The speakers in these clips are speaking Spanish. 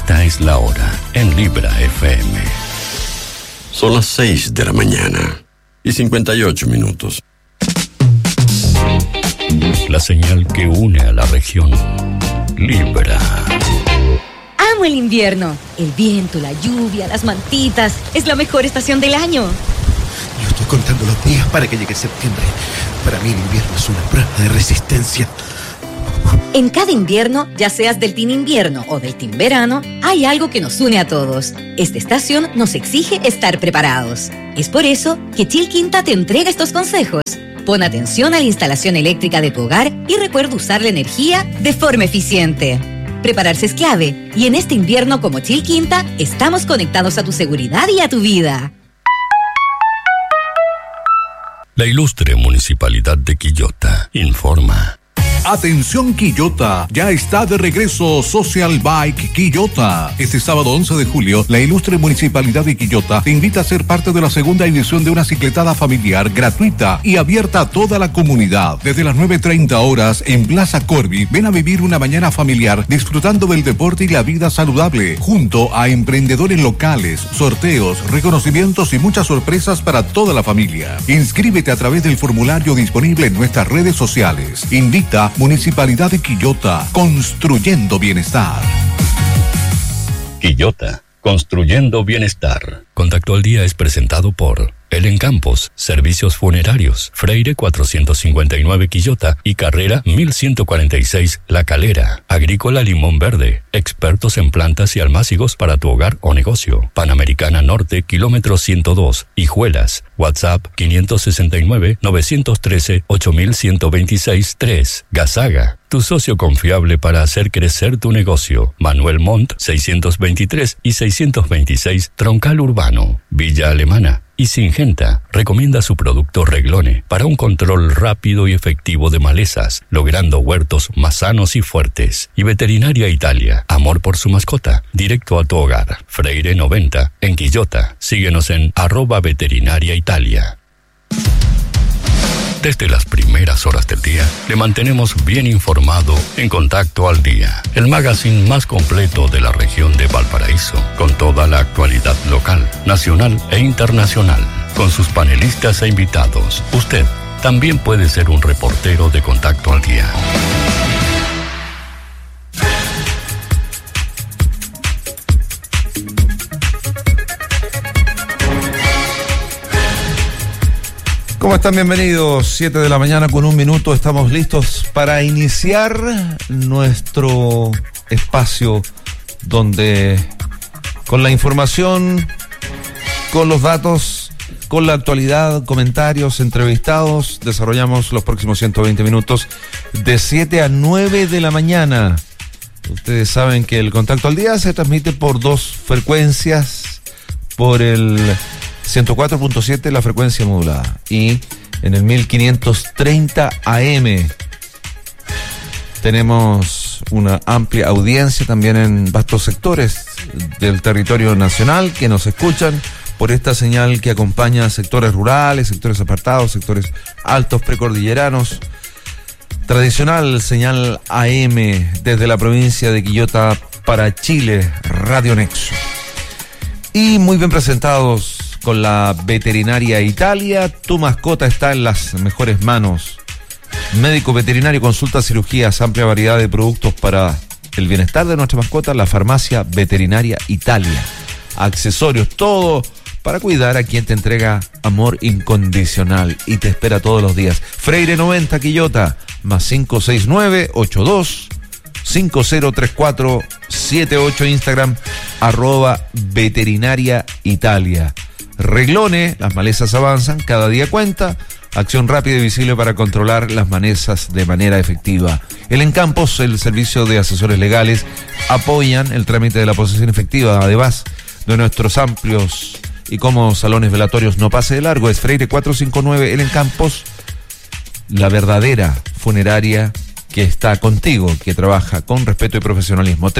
Esta es la hora en Libra FM. Son las 6 de la mañana y 58 minutos. La señal que une a la región. Libra. Amo el invierno. El viento, la lluvia, las mantitas. Es la mejor estación del año. Yo estoy contando los días para que llegue septiembre. Para mí el invierno es una prueba de resistencia. En cada invierno, ya seas del team invierno o del team verano, hay algo que nos une a todos. Esta estación nos exige estar preparados. Es por eso que Chilquinta te entrega estos consejos. Pon atención a la instalación eléctrica de tu hogar y recuerda usar la energía de forma eficiente. Prepararse es clave y en este invierno como Chilquinta estamos conectados a tu seguridad y a tu vida. La ilustre Municipalidad de Quillota informa. Atención Quillota, ya está de regreso Social Bike Quillota. Este sábado 11 de julio, la ilustre Municipalidad de Quillota te invita a ser parte de la segunda edición de una cicletada familiar gratuita y abierta a toda la comunidad. Desde las 9:30 horas en Plaza Corby, ven a vivir una mañana familiar disfrutando del deporte y la vida saludable, junto a emprendedores locales, sorteos, reconocimientos y muchas sorpresas para toda la familia. Inscríbete a través del formulario disponible en nuestras redes sociales. Invita Municipalidad de Quillota, construyendo bienestar. Quillota, construyendo bienestar. Contacto al Día es presentado por El Encampos, Servicios Funerarios, Freire 459 Quillota y Carrera 1146 La Calera. Agrícola Limón Verde, expertos en plantas y almácigos para tu hogar o negocio. Panamericana Norte, kilómetro 102, Hijuelas. WhatsApp 569-913-8126-3. Gazaga, tu socio confiable para hacer crecer tu negocio. Manuel Montt, 623 y 626 Troncal Urbano. Villa Alemana y Singenta recomienda su producto Reglone para un control rápido y efectivo de malezas, logrando huertos más sanos y fuertes. Y Veterinaria Italia, amor por su mascota, directo a tu hogar. Freire 90 en Quillota. Síguenos en @Veterinaria Italia. Desde las primeras horas del día, le mantenemos bien informado en Contacto al Día, el magazine más completo de la región de Valparaíso, con toda la actualidad local, nacional e internacional, con sus panelistas e invitados. Usted también puede ser un reportero de Contacto al Día. ¿Cómo están? Bienvenidos. 7 de la mañana con 1 minuto. Estamos listos para iniciar nuestro espacio donde con la información, con los datos, con la actualidad, comentarios, entrevistados, desarrollamos los próximos 120 minutos de 7 a 9 de la mañana. Ustedes saben que el Contacto al Día se transmite por 2 frecuencias, por el 104.7 la frecuencia modulada y en el 1530 AM. Tenemos una amplia audiencia también en vastos sectores del territorio nacional que nos escuchan por esta señal que acompaña a sectores rurales, sectores apartados, sectores altos precordilleranos. Tradicional señal AM desde la provincia de Quillota para Chile, Radio Nexo. Y muy bien presentados con la Veterinaria Italia. Tu mascota está en las mejores manos. Médico veterinario, consultas, cirugías, amplia variedad de productos para el bienestar de nuestra mascota. La Farmacia Veterinaria Italia. Accesorios, todo para cuidar a quien te entrega amor incondicional y te espera todos los días. Freire 90 Quillota, más 569-82-5034-78, Instagram, @Veterinaria Italia. Reglone, las malezas avanzan, cada día cuenta. Acción rápida y visible para controlar las malezas de manera efectiva. El Encampos, el servicio de asesores legales, apoyan el trámite de la posesión efectiva, además de nuestros amplios y cómodos salones velatorios. No pase de largo, es Freire 459, el Encampos, la verdadera funeraria que está contigo, que trabaja con respeto y profesionalismo.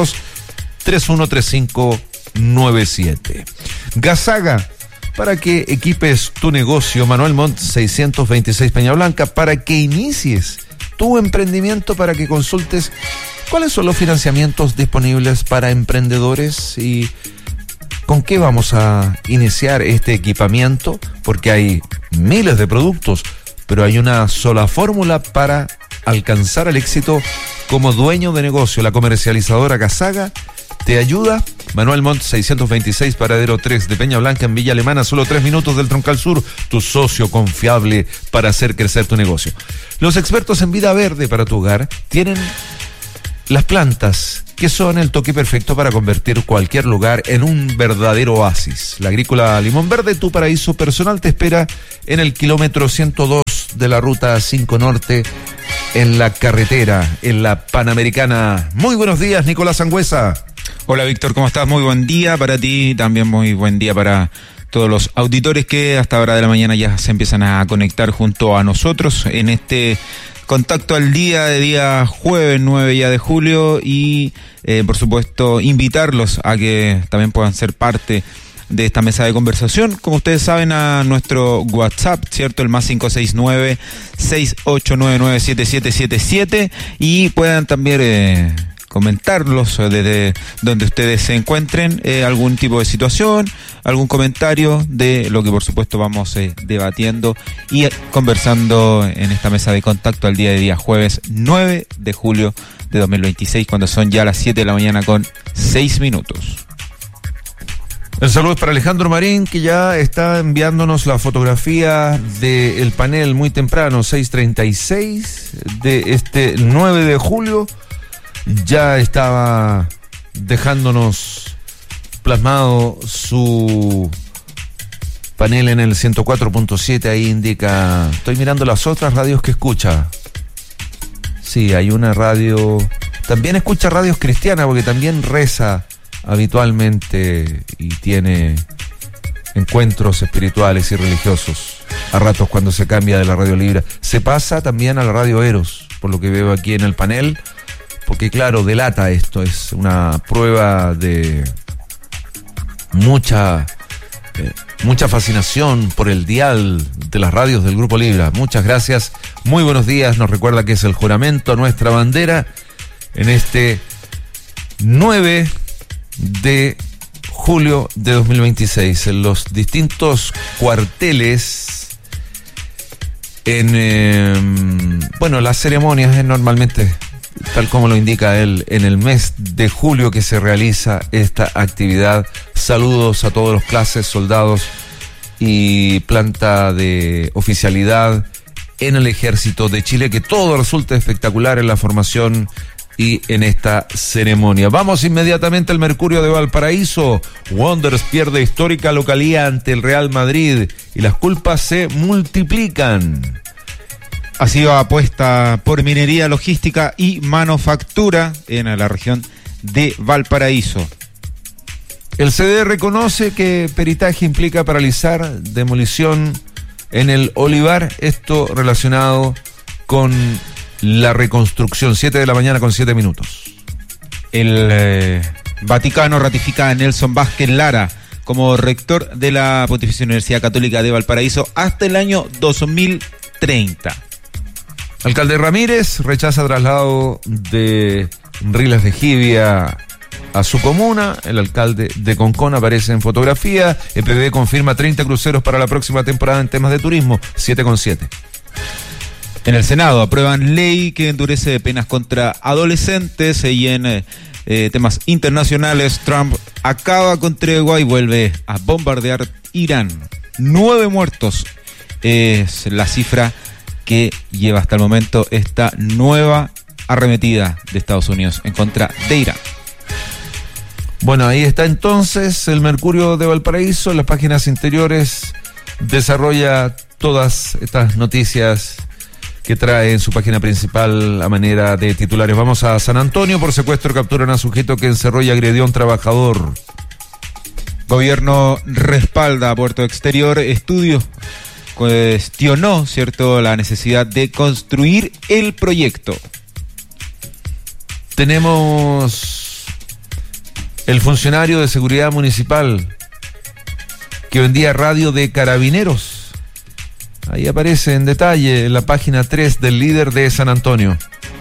332-313597. Gazaga, para que equipes tu negocio. Manuel Montt, 626 Peña Blanca, para que inicies tu emprendimiento para que consultes cuáles son los financiamientos disponibles para emprendedores y con qué vamos a iniciar este equipamiento, porque hay miles de productos, pero hay una sola fórmula para alcanzar el éxito como dueño de negocio. La comercializadora Casaga te ayuda. Manuel Montt 626, paradero 3 de Peña Blanca en Villa Alemana, solo 3 minutos del Troncal Sur, tu socio confiable para hacer crecer tu negocio. Los expertos en vida verde para tu hogar tienen las plantas que son el toque perfecto para convertir cualquier lugar en un verdadero oasis. La Agrícola Limón Verde, tu paraíso personal, te espera en el kilómetro 102 de la ruta 5 Norte, en la carretera, en la Panamericana. Muy buenos días, Nicolás Sangüesa. Hola, Víctor, ¿cómo estás? Muy buen día para ti, también muy buen día para todos los auditores que hasta hora de la mañana ya se empiezan a conectar junto a nosotros en este contacto al día de día jueves 9 ya de julio y por supuesto invitarlos a que también puedan ser parte de esta mesa de conversación, como ustedes saben, a nuestro WhatsApp, ¿cierto? El más 569-6899-7777 y puedan también comentarlos desde donde ustedes se encuentren, algún tipo de situación, algún comentario de lo que por supuesto vamos debatiendo y conversando en esta mesa de contacto al día de día jueves 9 de julio de 2026, cuando son ya las 7 de la mañana con 6 minutos. El saludo es para Alejandro Marín, que ya está enviándonos la fotografía del panel muy temprano, 6:36 de este 9 de julio. Ya estaba dejándonos plasmado su panel en el 104.7, ahí indica, estoy mirando las otras radios que escucha. Sí, hay una radio, también escucha radios cristianas porque también reza habitualmente y tiene encuentros espirituales y religiosos a ratos cuando se cambia de la radio libre. Se pasa también a la radio Eros, por lo que veo aquí en el panel, porque claro, delata esto, es una prueba de mucha fascinación por el dial de las radios del Grupo Libra. Muchas gracias, muy buenos días. Nos recuerda que es el juramento a nuestra bandera en este 9 de julio de 2026 en los distintos cuarteles. Las ceremonias es normalmente, tal como lo indica él, en el mes de julio que se realiza esta actividad. Saludos a todos los clases, soldados y planta de oficialidad en el Ejército de Chile, que todo resulta espectacular en la formación y en esta ceremonia. Vamos inmediatamente al Mercurio de Valparaíso. Wanderers pierde histórica localía ante el Real Madrid y las culpas se multiplican. Ha sido apuesta por minería, logística y manufactura en la región de Valparaíso. El CD reconoce que peritaje implica paralizar demolición en el Olivar, esto relacionado con la reconstrucción. 7 de la mañana con 7 minutos. El Vaticano ratifica a Nelson Vázquez Lara como rector de la Pontificia Universidad Católica de Valparaíso hasta el año 2030. Alcalde Ramírez rechaza traslado de Riles de Jivia a su comuna. El alcalde de Concón aparece en fotografía. EPB confirma 30 cruceros para la próxima temporada en temas de turismo. 7,7. En el Senado aprueban ley que endurece penas contra adolescentes y en temas internacionales, Trump acaba con tregua y vuelve a bombardear Irán. 9 muertos es la cifra que lleva hasta el momento esta nueva arremetida de Estados Unidos en contra de Irán. Bueno, ahí está entonces el Mercurio de Valparaíso. En las páginas interiores desarrolla todas estas noticias que trae en su página principal a manera de titulares. Vamos a San Antonio. Por secuestro capturan a sujeto que encerró y agredió a un trabajador. Gobierno respalda a Puerto Exterior. Estudio cuestionó, ¿cierto?, la necesidad de construir el proyecto. Tenemos el funcionario de seguridad municipal que vendía radio de carabineros. Ahí aparece en detalle en la página 3 del Líder de San Antonio.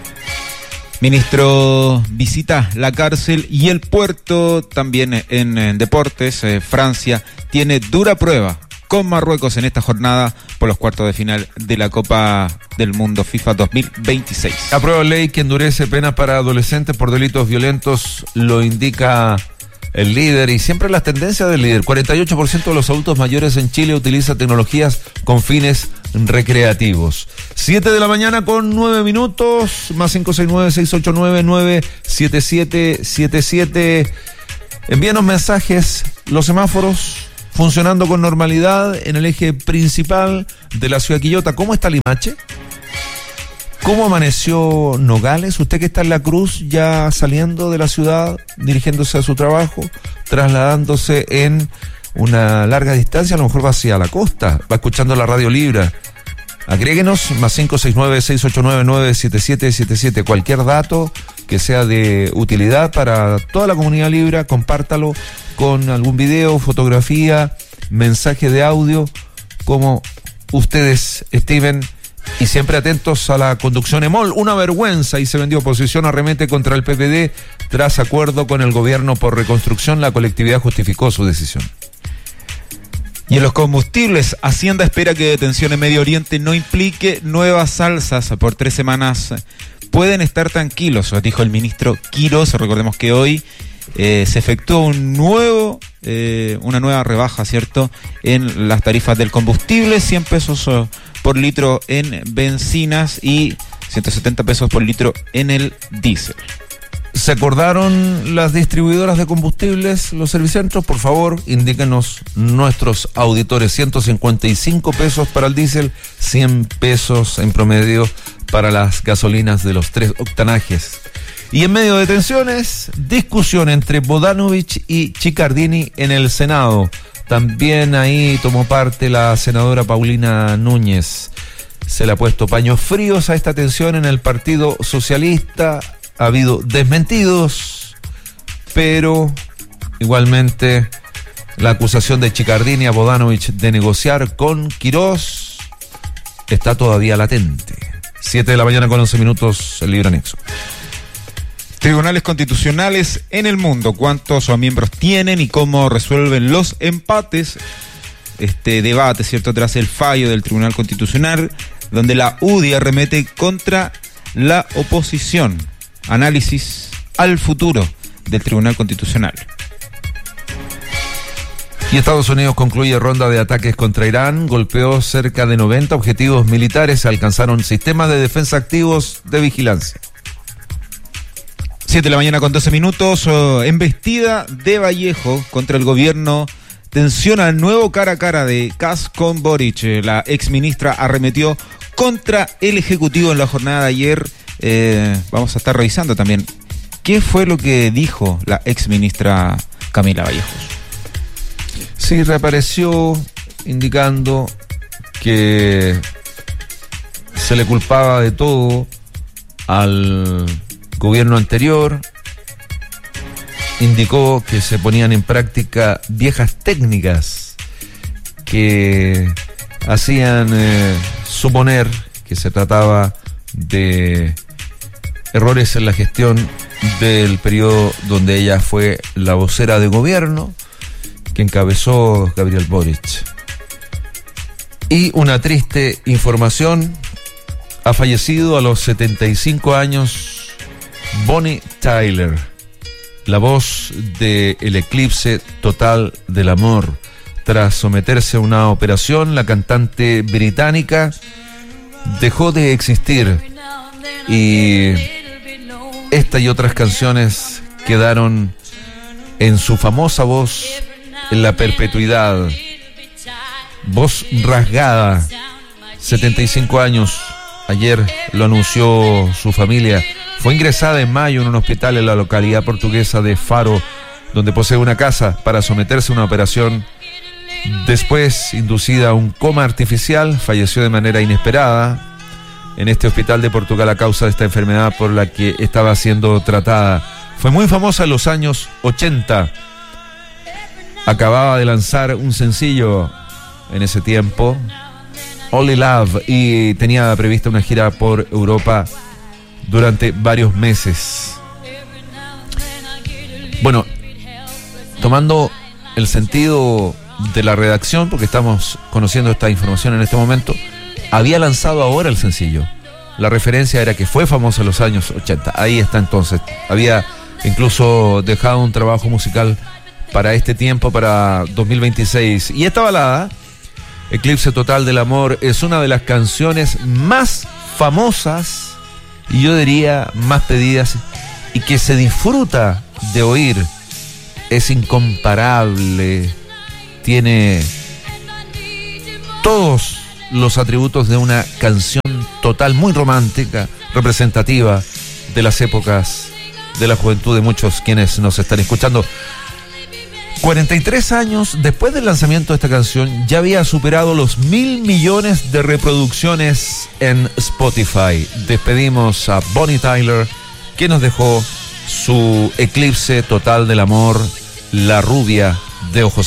Ministro visita la cárcel y el puerto. También en deportes. Francia tiene dura prueba con Marruecos en esta jornada por los cuartos de final de la Copa del Mundo FIFA 2026. Aprueba ley que endurece penas para adolescentes por delitos violentos, lo indica el Líder, y siempre las tendencias del Líder. 48% de los adultos mayores en Chile utiliza tecnologías con fines recreativos. 7 de la mañana con 9 minutos, más 569-689-97777. Envíanos mensajes. Los semáforos funcionando con normalidad en el eje principal de la ciudad de Quillota. ¿Cómo está Limache? ¿Cómo amaneció Nogales? Usted que está en La Cruz, ya saliendo de la ciudad, dirigiéndose a su trabajo, trasladándose en una larga distancia, a lo mejor va hacia la costa, va escuchando la Radio Libra. Agréguenos, más 569-689-97777. Cualquier dato que sea de utilidad para toda la comunidad Libra, compártalo con algún video, fotografía, mensaje de audio, como ustedes estimen. Y siempre atentos a la conducción EMOL. Una vergüenza, y se vendió. Oposición arremete contra el PPD. Tras acuerdo con el gobierno por reconstrucción, la colectividad justificó su decisión. Y en los combustibles, Hacienda espera que detención en Medio Oriente no implique nuevas alzas por 3 semanas. Pueden estar tranquilos, dijo el ministro Quirós. Recordemos que hoy se efectuó una nueva rebaja, ¿cierto?, en las tarifas del combustible. 100 pesos por litro en bencinas y 170 pesos por litro en el diésel. ¿Se acordaron las distribuidoras de combustibles, los servicentros? Por favor, indíquenos nuestros auditores. 155 pesos para el diésel, 100 pesos en promedio para las gasolinas de los 3 octanajes. Y en medio de tensiones, discusión entre Bodanovich y Chiccardini en el Senado. También ahí tomó parte la senadora Paulina Núñez. Se le ha puesto paños fríos a esta tensión en el Partido Socialista. Ha habido desmentidos, pero igualmente la acusación de Chiccardini a Bodanovich de negociar con Quirós está todavía latente. 7 de la mañana con 11 minutos, el Libro Anexo. Tribunales constitucionales en el mundo, ¿cuántos miembros tienen y cómo resuelven los empates? Este debate, ¿cierto?, tras el fallo del Tribunal Constitucional, donde la UDI arremete contra la oposición. Análisis al futuro del Tribunal Constitucional. Y Estados Unidos concluye ronda de ataques contra Irán, golpeó cerca de 90 objetivos militares, alcanzaron sistemas de defensa activos de vigilancia. 7 de la mañana con 12 minutos, embestida de Vallejo contra el gobierno, tensiona el nuevo cara a cara de Kast con Boric. La exministra arremetió contra el Ejecutivo en la jornada de ayer. Vamos a estar revisando también qué fue lo que dijo la exministra Camila Vallejos. Sí, reapareció indicando que se le culpaba de todo al gobierno anterior. Indicó que se ponían en práctica viejas técnicas que hacían suponer que se trataba de errores en la gestión del periodo donde ella fue la vocera de gobierno que encabezó Gabriel Boric. Y una triste información: ha fallecido a los 75 años Bonnie Tyler, la voz de El Eclipse Total del Amor. Tras someterse a una operación, la cantante británica dejó de existir y esta y otras canciones quedaron en su famosa voz en la perpetuidad. Voz rasgada, 75 años. Ayer lo anunció su familia. Fue ingresada en mayo en un hospital en la localidad portuguesa de Faro, donde posee una casa, para someterse a una operación. Después, inducida a un coma artificial, falleció de manera inesperada en este hospital de Portugal a causa de esta enfermedad por la que estaba siendo tratada. Fue muy famosa en los años 80. Acababa de lanzar un sencillo en ese tiempo Only Love, y tenía prevista una gira por Europa durante varios meses. Bueno, tomando el sentido de la redacción, porque estamos conociendo esta información en este momento, había lanzado ahora el sencillo. La referencia era que fue famoso en los años 80. Ahí está entonces. Había incluso dejado un trabajo musical para este tiempo, para 2026. Y esta balada, Eclipse Total del Amor, es una de las canciones más famosas y yo diría más pedidas y que se disfruta de oír. Es incomparable, tiene todos los atributos de una canción total, muy romántica, representativa de las épocas de la juventud de muchos quienes nos están escuchando. 43 años después del lanzamiento de esta canción, ya había superado los 1.000 millones de reproducciones en Spotify. Despedimos a Bonnie Tyler, que nos dejó su Eclipse Total del Amor, la rubia de ojos